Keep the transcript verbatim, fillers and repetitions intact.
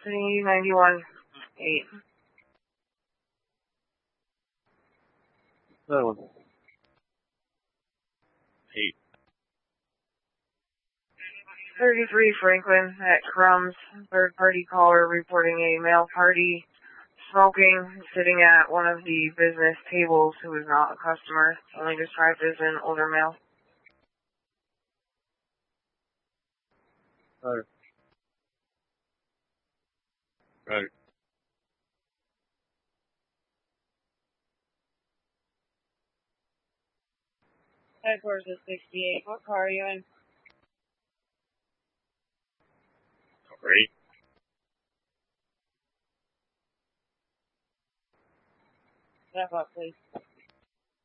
City ninety-one eight. That one. Eight. thirty-three Franklin at Crumbs. Third party caller reporting a male party smoking, sitting at one of the business tables who is not a customer, only described as an older male. Right. Right. Headquarters is sixty-eight. What car are you in? Great. Step up, please.